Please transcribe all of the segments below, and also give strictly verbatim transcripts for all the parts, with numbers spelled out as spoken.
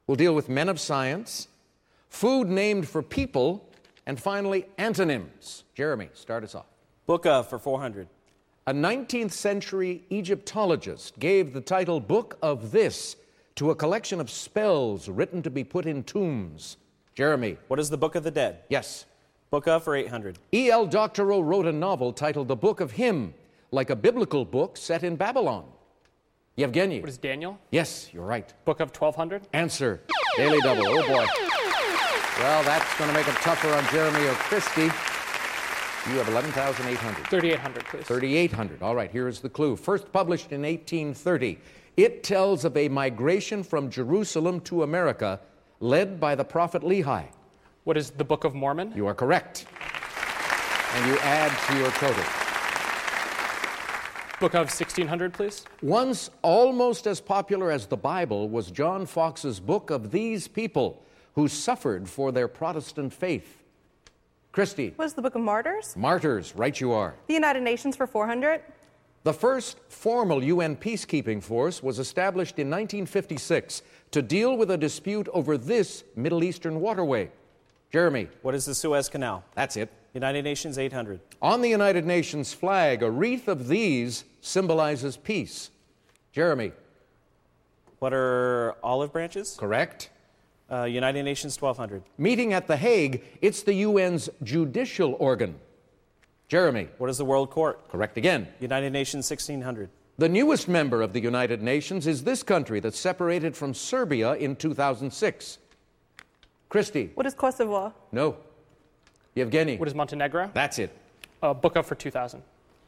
We'll deal with men of science, food named for people, and finally, antonyms. Jeremy, start us off. Book of for four hundred. A nineteenth century Egyptologist gave the title Book of This to a collection of spells written to be put in tombs. Jeremy. What is the Book of the Dead? Yes. Book of for eight hundred. E L Doctorow wrote a novel titled The Book of Him, like a biblical book set in Babylon. Yevgeny. What is Daniel? Yes, you're right. Book of twelve hundred. Answer. Daily double. Oh, boy. Well, that's going to make it tougher on Jeremy or Christy. You have eleven thousand eight hundred. thirty-eight hundred, please. thirty-eight hundred. All right, here is the clue. First published in eighteen thirty, it tells of a migration from Jerusalem to America led by the prophet Lehi. What is the Book of Mormon? You are correct. And you add to your total. Book of sixteen hundred, please. Once almost as popular as the Bible was John Fox's book of these people who suffered for their Protestant faith. Christy. What is the Book of Martyrs? Martyrs, right you are. The United Nations for four hundred. The first formal U N peacekeeping force was established in nineteen fifty-six to deal with a dispute over this Middle Eastern waterway. Jeremy. What is the Suez Canal? That's it. United Nations eight hundred. On the United Nations flag, a wreath of these symbolizes peace. Jeremy. What are olive branches? Correct. Uh, United Nations twelve hundred. Meeting at The Hague, it's the U N's judicial organ. Jeremy. What is the World Court? Correct again. United Nations sixteen hundred. The newest member of the United Nations is this country that separated from Serbia in two thousand six. Christy. What is Kosovo? No. Yevgeny. What is Montenegro? That's it. Uh, Book of for two thousand.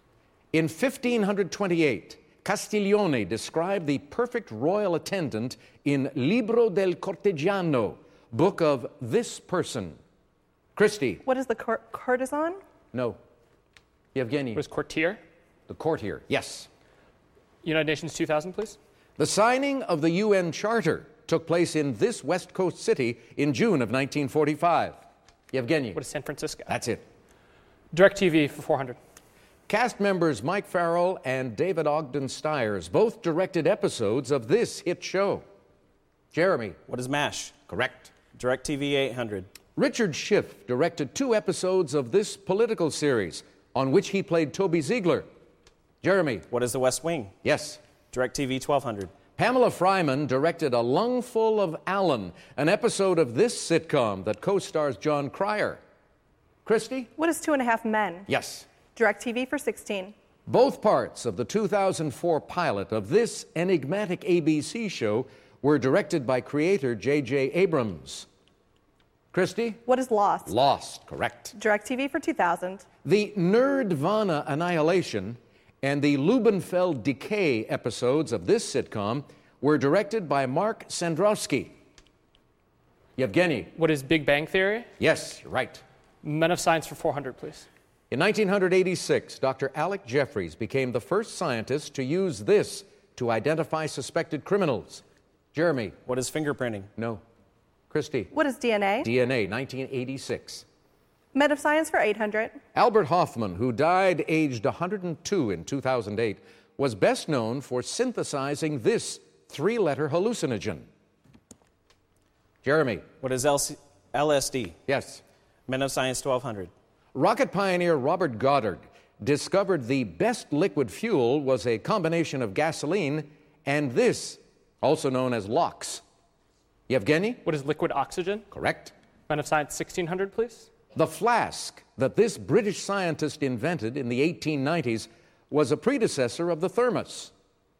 In fifteen twenty-eight, Castiglione described the perfect royal attendant in Libro del Cortegiano, book of this person. Christy. What is the cour- courtesan? No. Yevgeny. What is courtier? The courtier. Yes. United Nations two thousand, please. The signing of the U N Charter took place in this West Coast city in June of nineteen forty-five. Yevgeny. What is San Francisco? That's it. DirecTV for four hundred. Cast members Mike Farrell and David Ogden Stiers both directed episodes of this hit show. Jeremy. What is MASH? Correct. DirecTV eight hundred. Richard Schiff directed two episodes of this political series on which he played Toby Ziegler. Jeremy. What is the West Wing? Yes. DirecTV twelve hundred. Pamela Fryman directed A Lungful of Allen, an episode of this sitcom that co-stars John Cryer. Christy? What is Two and a Half Men? Yes. DirecTV for sixteen. Both parts of the two thousand four pilot of this enigmatic A B C show were directed by creator J J Abrams. Christy? What is Lost? Lost, correct. DirecTV for two thousand. The Nerdvana Annihilation and the Lubenfeld Decay episodes of this sitcom were directed by Mark Sandrowski. Yevgeny. What is Big Bang Theory? Yes, you're right. Men of Science for four hundred, please. In nineteen eighty-six, Doctor Alec Jeffreys became the first scientist to use this to identify suspected criminals. Jeremy. What is fingerprinting? No. Christy. What is D N A? D N A, nineteen eighty-six. Men of Science for eight hundred. Albert Hoffman, who died aged one hundred two in two thousand eight, was best known for synthesizing this three-letter hallucinogen. Jeremy. What is L S D? Yes. Men of Science twelve hundred. Rocket pioneer Robert Goddard discovered the best liquid fuel was a combination of gasoline and this, also known as LOX. Yevgeny? What is liquid oxygen? Correct. Men of Science sixteen hundred, please. The flask that this British scientist invented in the eighteen nineties was a predecessor of the thermos.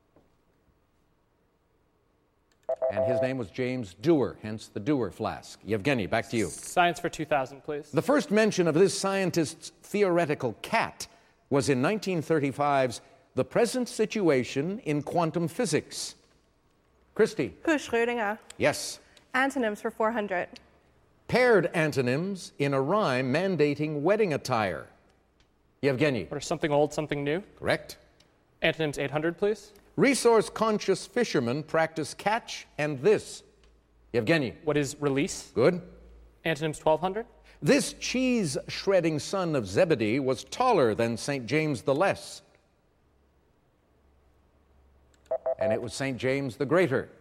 And his name was James Dewar, hence the Dewar flask. Yevgeny, back to you. Science for two thousand, please. The first mention of this scientist's theoretical cat was in nineteen thirty-five's The Present Situation in Quantum Physics. Christy. Who is Schrödinger? Yes. Antonyms for four hundred. Paired antonyms in a rhyme mandating wedding attire. Yevgeny. What are something old, something new? Correct. Antonyms eight hundred, please. Resource-conscious fishermen practice catch and this. Yevgeny. What is release? Good. Antonyms twelve hundred. This cheese-shredding son of Zebedee was taller than Saint James the Less. And it was Saint James the Greater.